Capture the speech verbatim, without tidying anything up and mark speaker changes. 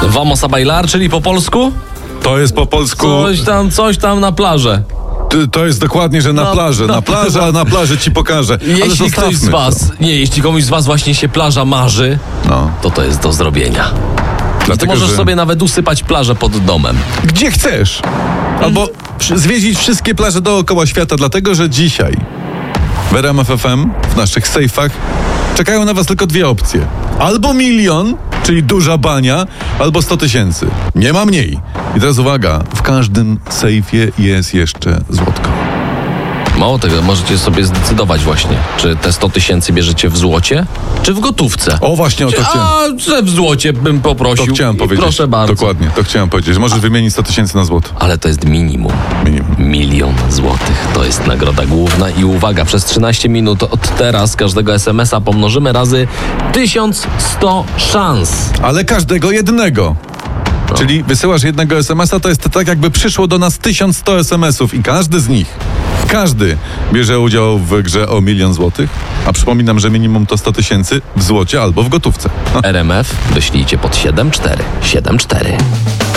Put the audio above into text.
Speaker 1: Vamos a bailar, czyli po polsku?
Speaker 2: To jest po polsku...
Speaker 1: Coś tam, coś tam na plażę.
Speaker 2: To, to jest dokładnie, że na
Speaker 1: No,
Speaker 2: plaży.
Speaker 1: no.
Speaker 2: Na plaży, a na plaży ci pokażę. Ale
Speaker 1: Jeśli ktoś z
Speaker 2: zostawmy
Speaker 1: was,
Speaker 2: to.
Speaker 1: nie, jeśli komuś z was właśnie się plaża marzy,
Speaker 2: No.
Speaker 1: to to jest do zrobienia. I ty
Speaker 2: Dlatego,
Speaker 1: możesz
Speaker 2: że-
Speaker 1: sobie nawet usypać plażę pod domem.
Speaker 2: Gdzie chcesz. Albo przy- zwiedzić wszystkie plaże dookoła świata, dlatego że dzisiaj w R M F F M, w naszych sejfach, czekają na was tylko dwie opcje. Albo milion, czyli duża bania, albo sto tysięcy. Nie ma mniej. I teraz uwaga, w każdym sejfie jest jeszcze złotko.
Speaker 1: Mało tego, możecie sobie zdecydować właśnie, czy te sto tysięcy bierzecie w złocie, czy w gotówce.
Speaker 2: O właśnie, o to chciałem.
Speaker 1: A, że w złocie bym poprosił.
Speaker 2: To chciałem
Speaker 1: I
Speaker 2: powiedzieć.
Speaker 1: Proszę bardzo.
Speaker 2: Dokładnie, to chciałem powiedzieć. Możesz wymienić sto tysięcy na złoto.
Speaker 1: Ale to jest minimum.
Speaker 2: Minimum.
Speaker 1: Milion złotych. To jest nagroda główna i uwaga, przez trzynaście minut od teraz każdego es em es a pomnożymy razy tysiąc sto szans.
Speaker 2: Ale każdego jednego. Czyli wysyłasz jednego es em es a, to jest tak jakby przyszło do nas tysiąc sto es em esów i każdy z nich, każdy bierze udział w grze o milion złotych, a przypominam, że minimum to sto tysięcy w złocie albo w gotówce.
Speaker 1: R M F wyślijcie pod siedem cztery siedem cztery.